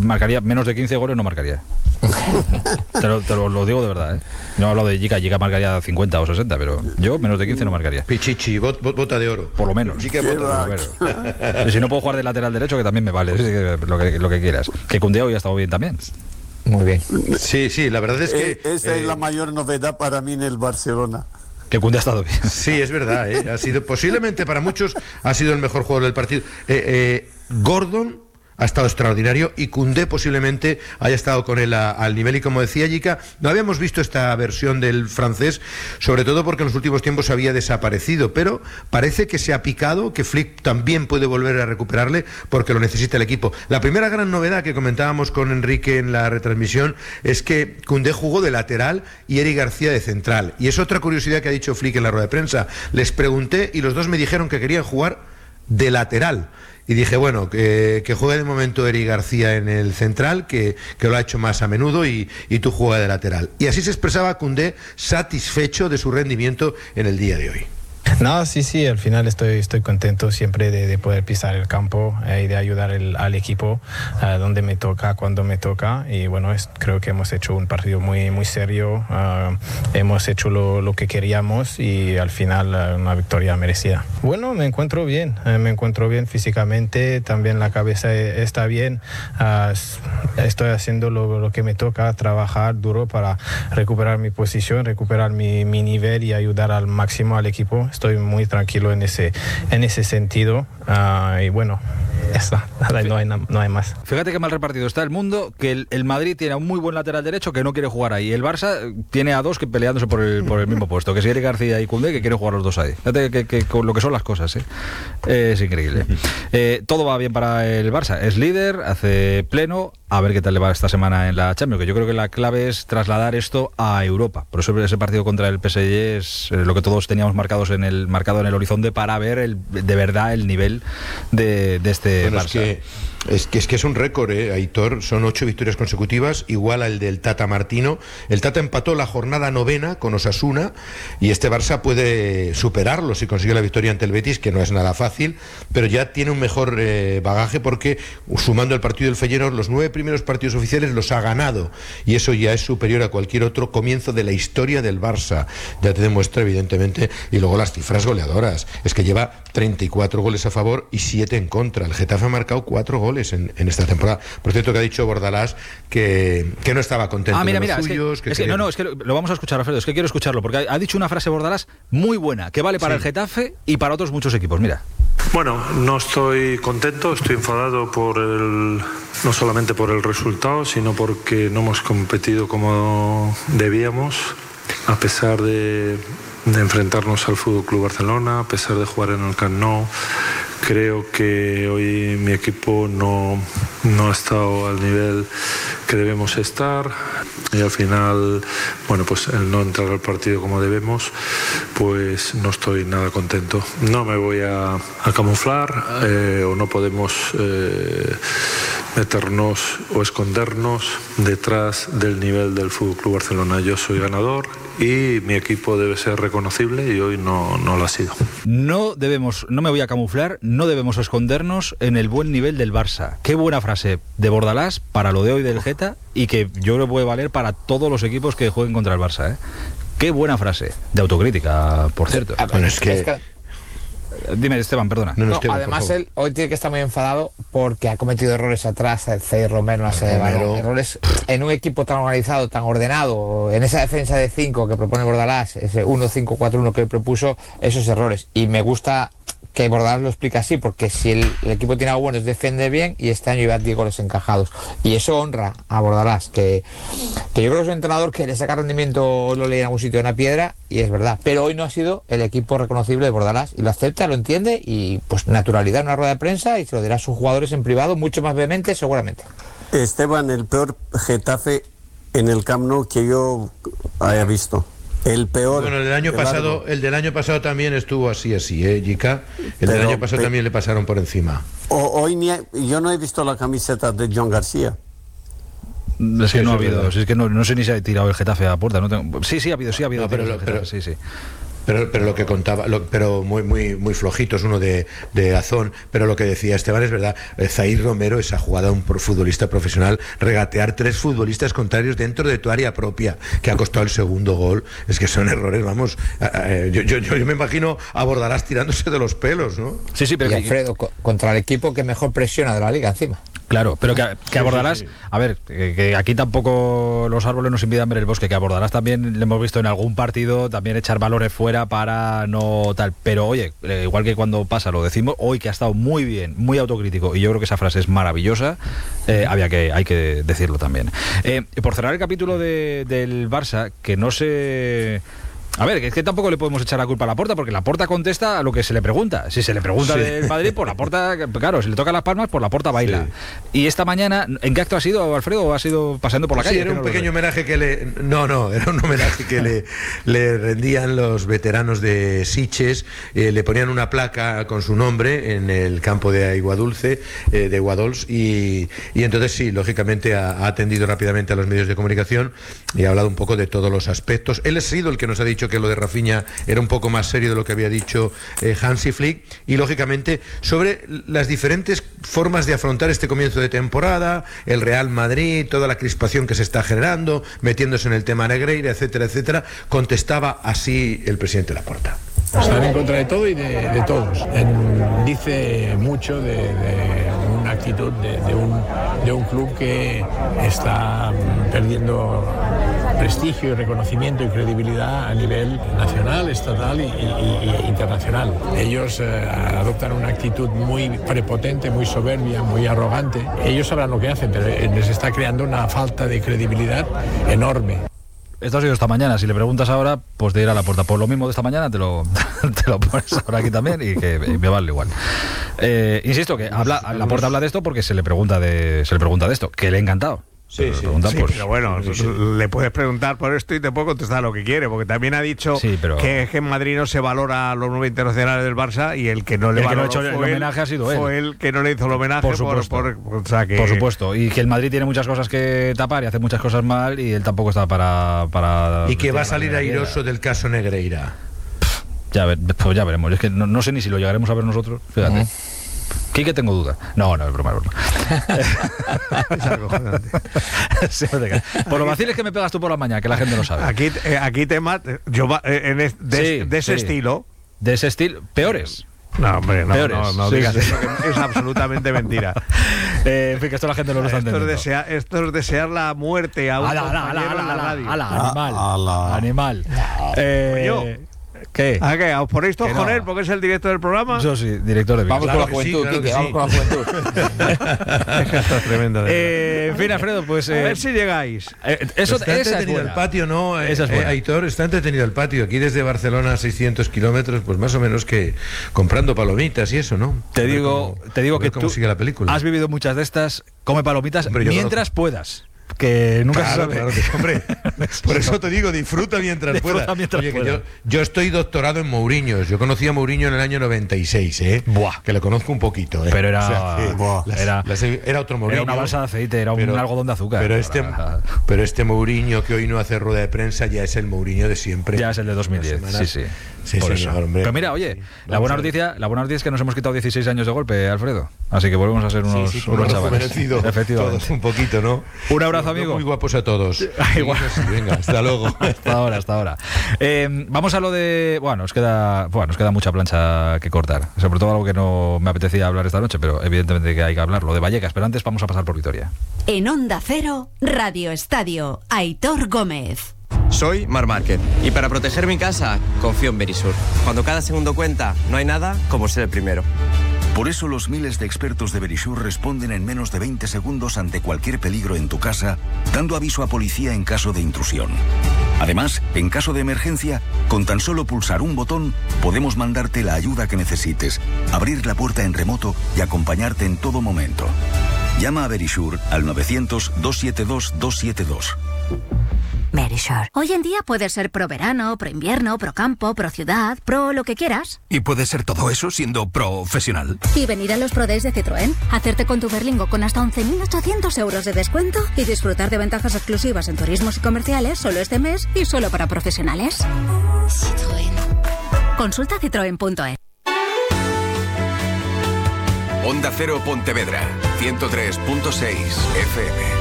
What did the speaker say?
marcaría menos de 15 goles, no marcaría. te lo digo de verdad, ¿eh? No hablo de Jica marcaría 50 o 60, pero yo menos de 15 no marcaría. Pichichi, bota de oro. Por lo menos. Jica bota de oro. Y si no puedo jugar de lateral derecho, que también me vale, lo que quieras. Que Koundé hoy ha estado bien también. Muy bien. Sí, la verdad es que... Esa es la mayor novedad para mí en el Barcelona. Que Koundé ha estado bien. Sí, es verdad, ¿eh? Ha sido, posiblemente para muchos, ha sido el mejor jugador del partido. Gordon ha estado extraordinario y Koundé posiblemente haya estado con él al nivel, y como decía Jica, no habíamos visto esta versión del francés, sobre todo porque en los últimos tiempos había desaparecido, pero parece que se ha picado, que Flick también puede volver a recuperarle porque lo necesita el equipo. La primera gran novedad que comentábamos con Enrique en la retransmisión es que Koundé jugó de lateral y Eric García de central, y es otra curiosidad que ha dicho Flick en la rueda de prensa. Les pregunté y los dos me dijeron que querían jugar de lateral. Y dije, bueno, que juegue de momento Eric García en el central, que lo ha hecho más a menudo, y tú juegas de lateral. Y así se expresaba Koundé, satisfecho de su rendimiento en el día de hoy. No, sí, al final estoy contento siempre de poder pisar el campo y de ayudar al equipo donde me toca, cuando me toca, y bueno, creo que hemos hecho un partido muy, muy serio, hemos hecho lo que queríamos y al final una victoria merecida. Bueno, me encuentro bien físicamente, también la cabeza está bien, estoy haciendo lo que me toca, trabajar duro para recuperar mi posición, recuperar mi nivel y ayudar al máximo al equipo. Estoy muy tranquilo en ese sentido, y bueno, eso, no hay más. Fíjate qué mal repartido está el mundo, que el Madrid tiene a un muy buen lateral derecho que no quiere jugar ahí. El Barça tiene a dos que peleándose por el mismo puesto, que es Eric García y Koundé, que quieren jugar los dos ahí. Fíjate que con lo que son las cosas, es increíble. Todo va bien para el Barça, es líder, hace pleno, a ver qué tal le va esta semana en la Champions, que yo creo que la clave es trasladar esto a Europa. Por eso ese partido contra el PSG es lo que todos teníamos marcado en el horizonte, para ver de verdad el nivel de este Barça. Es que es un récord, Aitor, son 8 victorias consecutivas, igual al del Tata Martino. El Tata empató la jornada 9 con Osasuna, y este Barça puede superarlo si consigue la victoria ante el Betis, que no es nada fácil, pero ya tiene un mejor bagaje, porque sumando el partido del Feyenoord, los 9 primeros partidos oficiales los ha ganado, y eso ya es superior a cualquier otro comienzo de la historia del Barça. Ya te demuestra, evidentemente, y luego las cifras goleadoras. Es que lleva 34 goles a favor y 7 en contra. El Getafe ha marcado 4 goles en esta temporada. Por cierto, que ha dicho Bordalás que no estaba contento de los suyos. Es que lo vamos a escuchar, Alfredo, es que quiero escucharlo, porque ha dicho una frase Bordalás muy buena, que vale para el Getafe y para otros muchos equipos. Mira. Bueno, no estoy contento, estoy enfadado no solamente por el resultado, sino porque no hemos competido como debíamos, a pesar de enfrentarnos al Fútbol Club Barcelona, a pesar de jugar en el Camp Nou. Creo que hoy mi equipo no ha estado al nivel que debemos estar, y al final, bueno, pues el no entrar al partido como debemos, pues no estoy nada contento. No me voy a camuflar, o no podemos meternos o escondernos detrás del nivel del Fútbol Club Barcelona. Yo soy ganador y mi equipo debe ser reconocible, y hoy no lo ha sido. No me voy a camuflar, no debemos escondernos en el buen nivel del Barça. Qué buena frase de Bordalás para lo de hoy del Geta, y que yo creo que puede valer para todos los equipos que jueguen contra el Barça, Qué buena frase, de autocrítica, por cierto. Bueno, es que... Dime, Esteban, perdona. No, Esteban, además él hoy tiene que estar muy enfadado porque ha cometido errores atrás, el Cey Romero, errores en un equipo tan organizado, tan ordenado, en esa defensa de 5 que propone Bordalás, ese 1-5-4-1 que él propuso, esos errores. Y me gusta que Bordalás lo explica así, porque si el equipo tiene algo bueno, es defiende bien, y este año lleva 10 goles encajados, y eso honra a Bordalás, que yo creo que es un entrenador que le saca rendimiento, lo leí en algún sitio, en una piedra, y es verdad, pero hoy no ha sido el equipo reconocible de Bordalás, y lo acepta, lo entiende, y pues naturalidad en una rueda de prensa, y se lo dirá a sus jugadores en privado, mucho más vehemente seguramente. Esteban, el peor Getafe en el Camp Nou que yo haya visto. El peor. Bueno, el del año pasado también estuvo así, Jica. Del año pasado también le pasaron por encima. Yo no he visto la camiseta de John García. Es que no ha habido, es que no sé ni si ha tirado el Getafe a la puerta. Sí ha habido. No, pero sí. Pero lo que contaba, pero muy flojitos, uno de Azón, pero lo que decía Esteban es verdad. Zaïr Romero, esa jugada, un futbolista profesional, regatear 3 futbolistas contrarios dentro de tu área propia, que ha costado el segundo gol, es que son errores, vamos, yo me imagino a Bordalás tirándose de los pelos, ¿no? Sí, pero y Alfredo, contra el equipo que mejor presiona de la liga encima. Claro, pero que abordarás, a ver, que aquí tampoco los árboles nos invitan ver el bosque, que abordarás también, le hemos visto en algún partido, también echar valores fuera para no tal, pero oye, igual que cuando pasa lo decimos, hoy que ha estado muy bien, muy autocrítico, y yo creo que esa frase es maravillosa, hay que decirlo también. Por cerrar el capítulo del Barça, que no se... A ver, es que tampoco le podemos echar la culpa a Laporta, porque Laporta contesta a lo que se le pregunta. Si se le pregunta del Madrid, pues Laporta, claro, si le toca las palmas, pues Laporta baila. Sí. Y esta mañana, ¿en qué acto ha sido, Alfredo? ¿O ha sido paseando por la calle? Era un pequeño homenaje que le... No, era un homenaje que le rendían los veteranos de Sitges. Le ponían una placa con su nombre en el campo de Aiguadulce, de Guadols, y entonces sí, lógicamente ha atendido rápidamente a los medios de comunicación y ha hablado un poco de todos los aspectos. Él ha sido el que nos ha dicho que lo de Rafinha era un poco más serio de lo que había dicho Hansi Flick, y lógicamente sobre las diferentes formas de afrontar este comienzo de temporada, el Real Madrid, toda la crispación que se está generando, metiéndose en el tema Negreira, etcétera, etcétera. Contestaba así el presidente Laporta. Están en contra de todo y de todos. Dice mucho de una actitud de un club que está perdiendo prestigio y reconocimiento y credibilidad a nivel nacional, estatal y internacional. Ellos adoptan una actitud muy prepotente, muy soberbia, muy arrogante. Ellos sabrán lo que hacen, pero les está creando una falta de credibilidad enorme. Esto ha sido esta mañana. Si le preguntas ahora, pues te dirá Laporta. Por lo mismo de esta mañana te lo pones ahora aquí también y que me vale igual. Insisto que Laporta habla de esto porque se le pregunta de esto, que le ha encantado. Sí, pero bueno, le puedes preguntar por esto y te puede contestar lo que quiere, porque también ha dicho que en Madrid no se valora los 9 internacionales del Barça, y el que no le valoró el homenaje ha sido él. Fue él que no le hizo el homenaje. Por supuesto. Por supuesto, y que el Madrid tiene muchas cosas que tapar y hace muchas cosas mal, y él tampoco está para y que va a salir airoso del caso Negreira. Pues ya veremos. Es que no sé ni si lo llegaremos a ver nosotros, fíjate. Quique, tengo duda. No, es broma. Es algo acojonante. Por lo vaciles que me pegas tú por la mañana, que la gente no sabe. Aquí te mato. De ese estilo. De ese estilo. Peores. No, hombre, no digas eso, que es absolutamente mentira. En fin, que esto la gente no lo está entendiendo. Esto es desear la muerte a un compañero en la radio. Animal. Yo. ¿Qué? ¿Os ponéis todos con él porque es el director del programa? Yo sí, director de Vamos con la juventud, Quique, vamos con la juventud. Es que esto es tremendo. En fin, Alfredo, pues... a ver si llegáis. Está entretenido el patio, ¿no? Aitor, está entretenido el patio. Aquí desde Barcelona a 600 kilómetros, pues más o menos que comprando palomitas y eso, ¿no? Te digo que tú sigue la película. Has vivido muchas de estas, come palomitas mientras puedas. Que nunca se sabe. Hombre, por eso te digo, disfruta mientras puedas. Oye, yo estoy doctorado en Mourinho. Yo conocí a Mourinho en el año 96, que lo conozco un poquito, Pero era otro Mourinho. Era una balsa de aceite, era un algodón de azúcar. Pero este Mourinho que hoy no hace rueda de prensa ya es el Mourinho de siempre. Ya es el de 2010. Sí, por eso. Hombre. Pero mira, oye, la buena noticia es que nos hemos quitado 16 años de golpe, Alfredo. Así que volvemos a ser unos chavales. Efectivamente. Todos un poquito, ¿no? Un abrazo, amigo. Muy guapos a todos. Igual. Venga, hasta luego. hasta ahora. Vamos a lo de... Bueno, nos queda mucha plancha que cortar. Sobre todo algo que no me apetecía hablar esta noche, pero evidentemente que hay que hablar. Lo de Vallecas, pero antes vamos a pasar por Vitoria. En Onda Cero, Radio Estadio, Aitor Gómez. Soy Marc Márquez y para proteger mi casa confío en Verisur. Cuando cada segundo cuenta, no hay nada como ser el primero. Por eso los miles de expertos de Verisur responden en menos de 20 segundos ante cualquier peligro en tu casa, dando aviso a policía en caso de intrusión. Además, en caso de emergencia, con tan solo pulsar un botón, podemos mandarte la ayuda que necesites, abrir la puerta en remoto y acompañarte en todo momento. Llama a Verisur al 900-272-272. Verisur. Hoy en día puedes ser pro verano, pro invierno, pro campo, pro ciudad, pro lo que quieras. ¿Y puedes ser todo eso siendo profesional? Y venir a los Pro Days de Citroën, hacerte con tu Berlingo con hasta 11.800 euros de descuento y disfrutar de ventajas exclusivas en turismos y comerciales solo este mes y solo para profesionales. Citroën. Consulta citroen.es. Onda Cero Pontevedra, 103.6 FM.